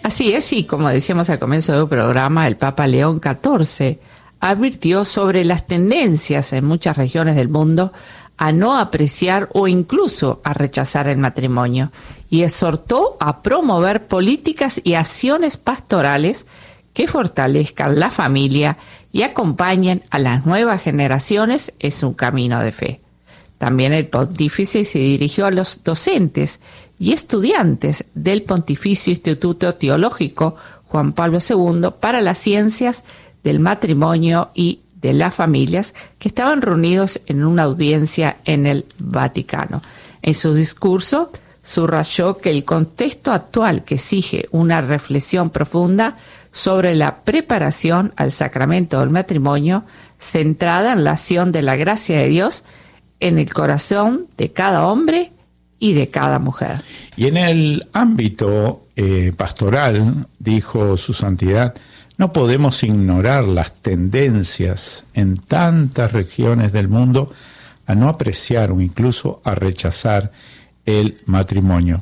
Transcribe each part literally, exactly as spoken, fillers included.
Así es, y como decíamos al comienzo del programa, el Papa León catorce advirtió sobre las tendencias en muchas regiones del mundo a no apreciar o incluso a rechazar el matrimonio, y exhortó a promover políticas y acciones pastorales que fortalezcan la familia y acompañen a las nuevas generaciones en su camino de fe. También el pontífice se dirigió a los docentes y estudiantes del Pontificio Instituto Teológico Juan Pablo segundo para las ciencias del matrimonio y de las familias, que estaban reunidos en una audiencia en el Vaticano. En su discurso subrayó que el contexto actual que exige una reflexión profunda sobre la preparación al sacramento del matrimonio, centrada en la acción de la gracia de Dios en el corazón de cada hombre y de cada mujer. Y en el ámbito eh, pastoral, dijo su santidad, no podemos ignorar las tendencias en tantas regiones del mundo a no apreciar o incluso a rechazar el matrimonio.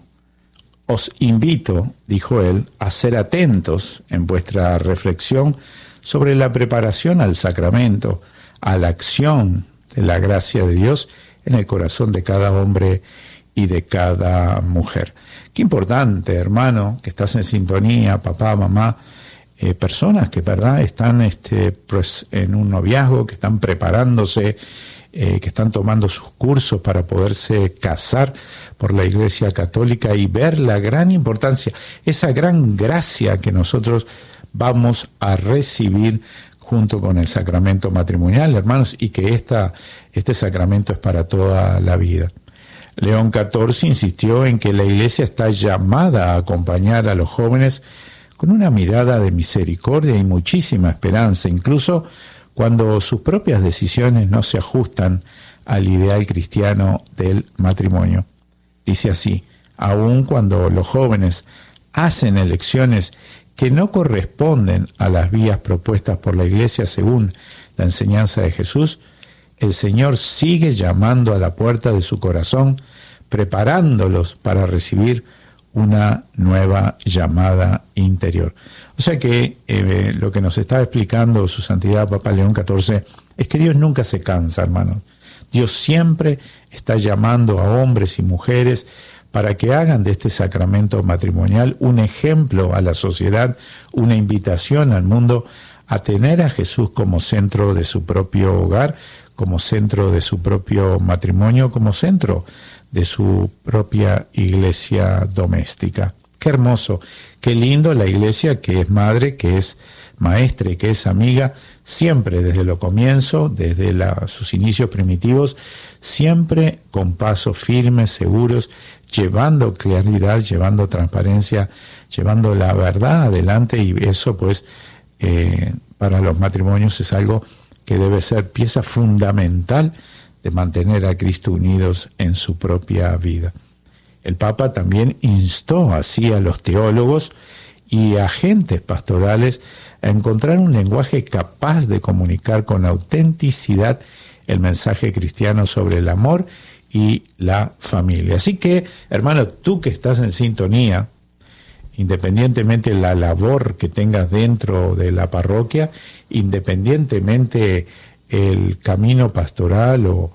Os invito, dijo él, a ser atentos en vuestra reflexión sobre la preparación al sacramento, a la acción de la gracia de Dios en el corazón de cada hombre y de cada mujer. Qué importante, hermano, que estás en sintonía, papá, mamá, eh, personas que, verdad, están este, pues, en un noviazgo, que están preparándose, eh, que están tomando sus cursos para poderse casar por la Iglesia Católica y ver la gran importancia, esa gran gracia que nosotros vamos a recibir junto con el sacramento matrimonial, hermanos, y que esta, este sacramento es para toda la vida. León catorce insistió en que la Iglesia está llamada a acompañar a los jóvenes con una mirada de misericordia y muchísima esperanza, incluso cuando sus propias decisiones no se ajustan al ideal cristiano del matrimonio. Dice así: aun cuando los jóvenes hacen elecciones que no corresponden a las vías propuestas por la Iglesia según la enseñanza de Jesús, el Señor sigue llamando a la puerta de su corazón, preparándolos para recibir una nueva llamada interior. O sea que eh, lo que nos está explicando su Santidad Papa León catorce es que Dios nunca se cansa, hermanos. Dios siempre está llamando a hombres y mujeres para que hagan de este sacramento matrimonial un ejemplo a la sociedad, una invitación al mundo a tener a Jesús como centro de su propio hogar, como centro de su propio matrimonio, como centro de su propia iglesia doméstica. Qué hermoso, qué lindo la iglesia que es madre, que es maestra y que es amiga, siempre desde lo comienzo, desde la, sus inicios primitivos, siempre con pasos firmes, seguros, llevando claridad, llevando transparencia, llevando la verdad adelante, y eso pues eh, para los matrimonios es algo que debe ser pieza fundamental de mantener a Cristo unidos en su propia vida. El Papa también instó así a los teólogos y agentes pastorales a encontrar un lenguaje capaz de comunicar con autenticidad el mensaje cristiano sobre el amor y la familia. Así que, hermano, tú que estás en sintonía, independientemente de la labor que tengas dentro de la parroquia, independientemente el camino pastoral o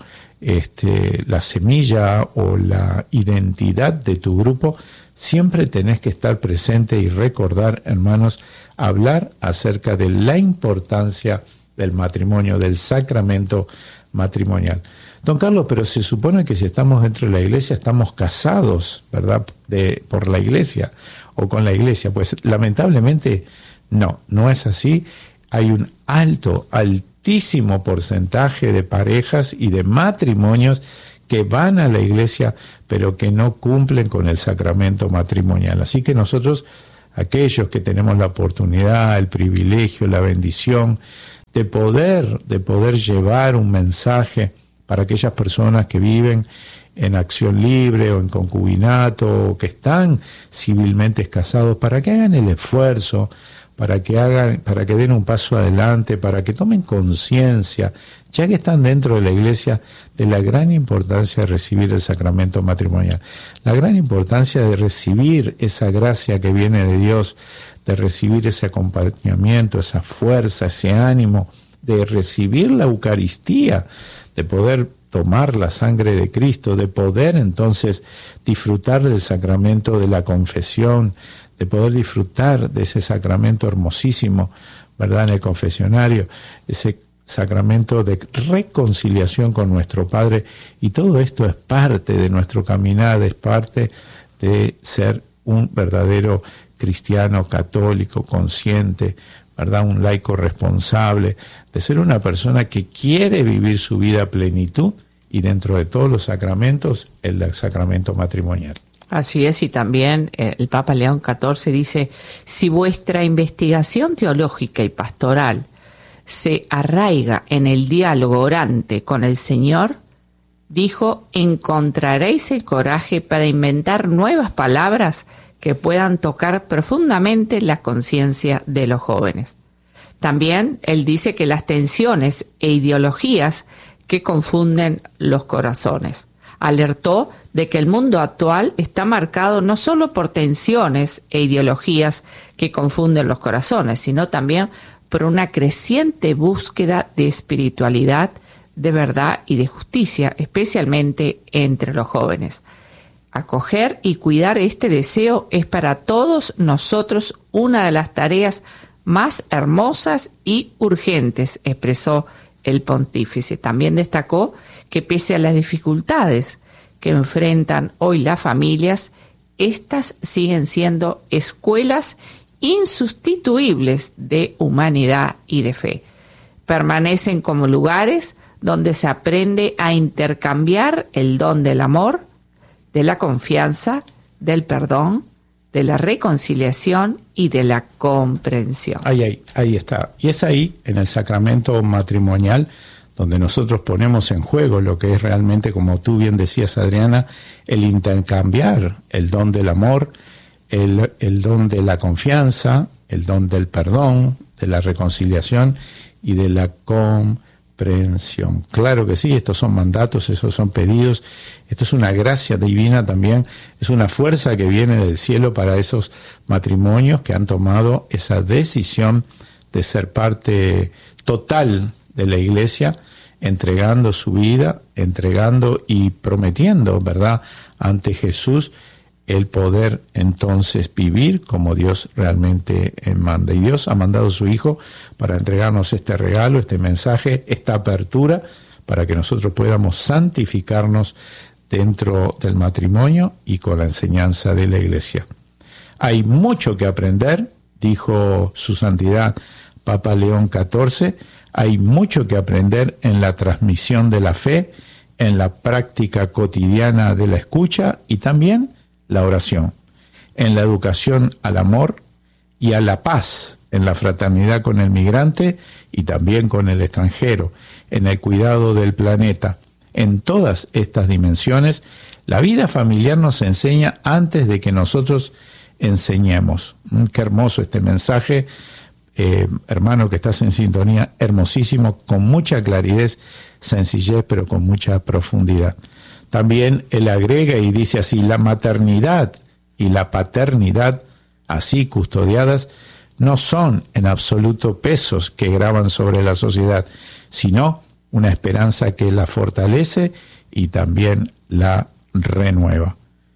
este, la semilla o la identidad de tu grupo, siempre tenés que estar presente y recordar, hermanos, hablar acerca de la importancia del matrimonio, del sacramento matrimonial. Don Carlos, pero se supone que si estamos dentro de la iglesia estamos casados, ¿verdad?, de, por la iglesia o con la iglesia. Pues lamentablemente no, no es así. Hay un alto, altísimo porcentaje de parejas y de matrimonios que van a la iglesia, pero que no cumplen con el sacramento matrimonial. Así que nosotros, aquellos que tenemos la oportunidad, el privilegio, la bendición de poder, de poder llevar un mensaje para aquellas personas que viven en acción libre o en concubinato o que están civilmente casados, para que hagan el esfuerzo para que hagan, para que den un paso adelante, para que tomen conciencia, ya que están dentro de la iglesia, de la gran importancia de recibir el sacramento matrimonial, la gran importancia de recibir esa gracia que viene de Dios, de recibir ese acompañamiento, esa fuerza, ese ánimo, de recibir la Eucaristía, de poder tomar la sangre de Cristo, de poder entonces disfrutar del sacramento de la confesión, de poder disfrutar de ese sacramento hermosísimo, ¿verdad?, en el confesionario, ese sacramento de reconciliación con nuestro Padre. Y todo esto es parte de nuestro caminar, es parte de ser un verdadero cristiano católico, consciente, ¿verdad?, un laico responsable, de ser una persona que quiere vivir su vida a plenitud, y dentro de todos los sacramentos, el sacramento matrimonial. Así es, y también el Papa León catorce dice, si vuestra investigación teológica y pastoral se arraiga en el diálogo orante con el Señor, dijo, encontraréis el coraje para inventar nuevas palabras que puedan tocar profundamente la conciencia de los jóvenes. También él dice que las tensiones e ideologías que confunden los corazones. Alertó de que el mundo actual está marcado no solo por tensiones e ideologías que confunden los corazones, sino también por una creciente búsqueda de espiritualidad, de verdad y de justicia, especialmente entre los jóvenes. Acoger y cuidar este deseo es para todos nosotros una de las tareas más hermosas y urgentes, expresó el pontífice. También destacó que pese a las dificultades que enfrentan hoy las familias, estas siguen siendo escuelas insustituibles de humanidad y de fe. Permanecen como lugares donde se aprende a intercambiar el don del amor, de la confianza, del perdón, de la reconciliación y de la comprensión. Ahí, ahí, ahí está. Y es ahí, en el sacramento matrimonial, donde nosotros ponemos en juego lo que es realmente, como tú bien decías, Adriana, el intercambiar el don del amor, el, el don de la confianza, el don del perdón, de la reconciliación y de la comprensión. Claro que sí, estos son mandatos, esos son pedidos, esto es una gracia divina también, es una fuerza que viene del cielo para esos matrimonios que han tomado esa decisión de ser parte total de la iglesia, entregando su vida, entregando y prometiendo, ¿verdad?, ante Jesús el poder entonces vivir como Dios realmente manda. Y Dios ha mandado a su Hijo para entregarnos este regalo, este mensaje, esta apertura, para que nosotros podamos santificarnos dentro del matrimonio y con la enseñanza de la Iglesia. Hay mucho que aprender, dijo su santidad Papa León catorce, hay mucho que aprender en la transmisión de la fe, en la práctica cotidiana de la escucha y también la oración, en la educación al amor y a la paz, en la fraternidad con el migrante y también con el extranjero, en el cuidado del planeta. En todas estas dimensiones, la vida familiar nos enseña antes de que nosotros enseñemos. Qué hermoso este mensaje, eh, hermano que estás en sintonía, hermosísimo, con mucha claridad, sencillez, pero con mucha profundidad. También él agrega y dice así, la maternidad y la paternidad, así custodiadas, no son en absoluto pesos que gravan sobre la sociedad, sino una esperanza que la fortalece y también la renueva.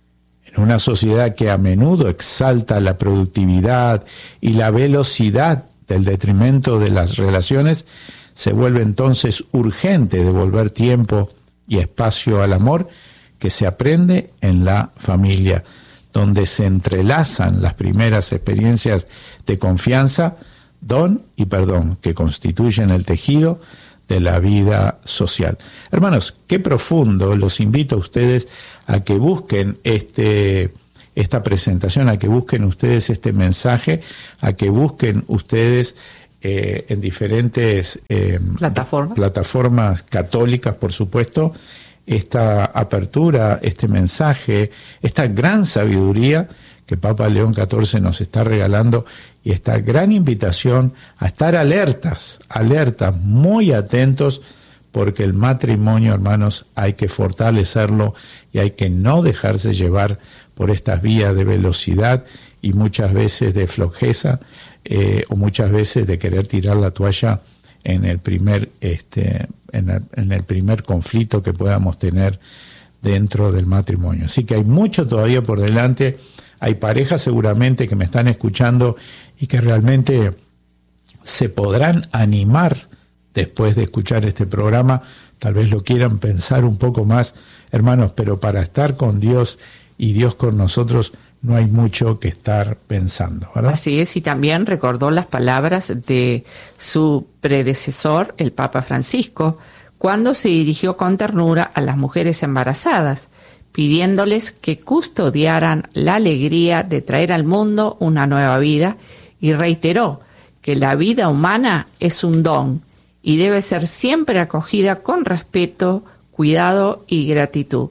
En una sociedad que a menudo exalta la productividad y la velocidad del detrimento de las relaciones, se vuelve entonces urgente devolver tiempo y espacio al amor que se aprende en la familia, donde se entrelazan las primeras experiencias de confianza, don y perdón, que constituyen el tejido de la vida social. Hermanos, qué profundo, los invito a ustedes a que busquen este, esta presentación, a que busquen ustedes este mensaje, a que busquen ustedes Eh, en diferentes eh, plataformas. plataformas católicas, por supuesto, esta apertura, este mensaje, esta gran sabiduría que Papa León catorce nos está regalando, y esta gran invitación a estar alertas, alertas, muy atentos, porque el matrimonio, hermanos, hay que fortalecerlo y hay que no dejarse llevar por estas vías de velocidad y muchas veces de flojeza, eh, o muchas veces de querer tirar la toalla en el primer este en el, en el primer conflicto que podamos tener dentro del matrimonio. Así que hay mucho todavía por delante. Hay parejas seguramente que me están escuchando y que realmente se podrán animar después de escuchar este programa. Tal vez lo quieran pensar un poco más, hermanos, pero para estar con Dios y Dios con nosotros no hay mucho que estar pensando, ¿verdad? Así es, y también recordó las palabras de su predecesor, el Papa Francisco, cuando se dirigió con ternura a las mujeres embarazadas, pidiéndoles que custodiaran la alegría de traer al mundo una nueva vida, y reiteró que la vida humana es un don y debe ser siempre acogida con respeto, cuidado y gratitud.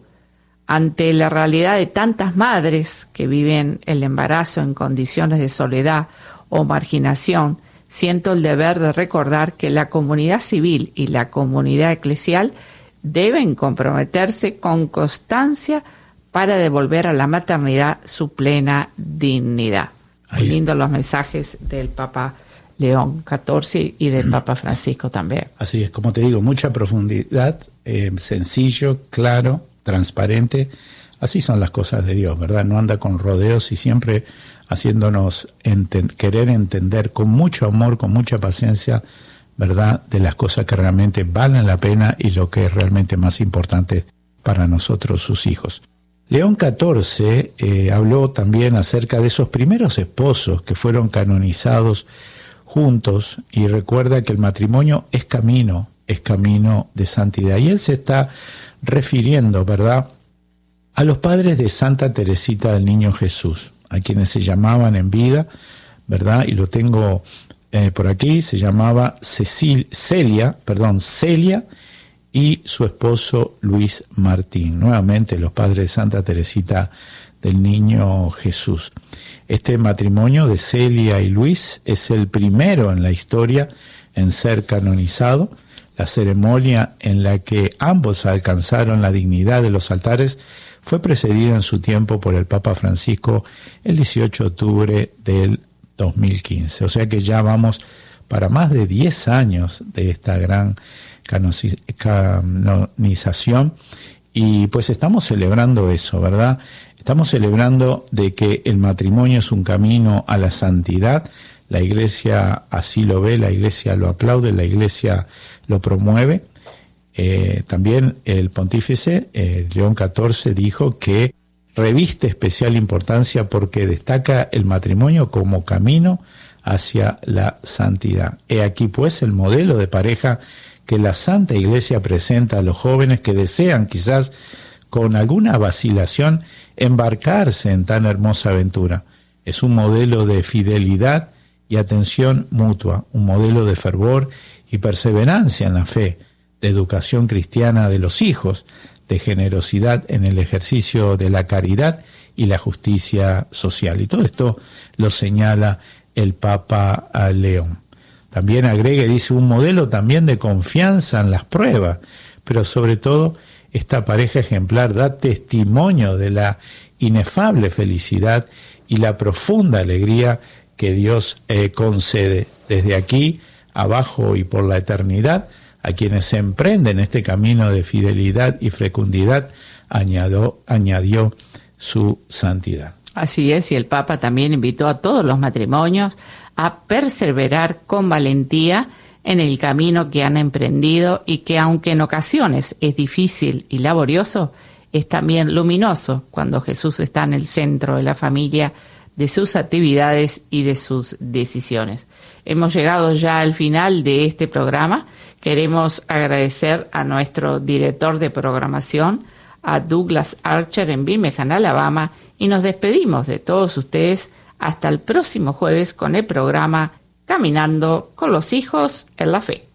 Ante la realidad de tantas madres que viven el embarazo en condiciones de soledad o marginación, siento el deber de recordar que la comunidad civil y la comunidad eclesial deben comprometerse con constancia para devolver a la maternidad su plena dignidad. Muy lindos los mensajes del Papa León catorce y del Papa Francisco también. Así es, como te digo, mucha profundidad, eh, sencillo, claro, transparente. Así son las cosas de Dios, ¿verdad? No anda con rodeos y siempre haciéndonos enten- querer entender con mucho amor, con mucha paciencia, ¿verdad?, de las cosas que realmente valen la pena y lo que es realmente más importante para nosotros, sus hijos. León catorce eh, habló también acerca de esos primeros esposos que fueron canonizados juntos, y recuerda que el matrimonio es camino, es camino de santidad. Y él se está refiriendo, ¿verdad?, a los padres de Santa Teresita del Niño Jesús, a quienes se llamaban en vida, ¿verdad?, y lo tengo eh, por aquí, se llamaba Cecil, Celia, perdón, Celia y su esposo Luis Martín. Nuevamente los padres de Santa Teresita del Niño Jesús. Este matrimonio de Celia y Luis es el primero en la historia en ser canonizado. La ceremonia en la que ambos alcanzaron la dignidad de los altares fue precedida en su tiempo por el Papa Francisco el dieciocho de octubre del dos mil quince. O sea que ya vamos para más de diez años de esta gran canonización, y pues estamos celebrando eso, ¿verdad? Estamos celebrando de que el matrimonio es un camino a la santidad. La Iglesia así lo ve, la Iglesia lo aplaude, la Iglesia lo promueve. Eh, también el pontífice, eh, León catorce, dijo que reviste especial importancia porque destaca el matrimonio como camino hacia la santidad. He aquí pues el modelo de pareja que la Santa Iglesia presenta a los jóvenes que desean, quizás con alguna vacilación, embarcarse en tan hermosa aventura. Es un modelo de fidelidad y atención mutua, un modelo de fervor y perseverancia en la fe, de educación cristiana de los hijos, de generosidad en el ejercicio de la caridad y la justicia social. Y todo esto lo señala el Papa León. También agrega y dice un modelo también de confianza en las pruebas, pero sobre todo esta pareja ejemplar da testimonio de la inefable felicidad y la profunda alegría que Dios eh, concede desde aquí, abajo y por la eternidad, a quienes se emprenden este camino de fidelidad y fecundidad, añadió, añadió su santidad. Así es, y el Papa también invitó a todos los matrimonios a perseverar con valentía en el camino que han emprendido, y que aunque en ocasiones es difícil y laborioso, es también luminoso cuando Jesús está en el centro de la familia, de sus actividades y de sus decisiones. Hemos llegado ya al final de este programa. Queremos agradecer a nuestro director de programación, a Douglas Archer en Birmingham, Alabama, y nos despedimos de todos ustedes hasta el próximo jueves con el programa Caminando con los Hijos en la Fe.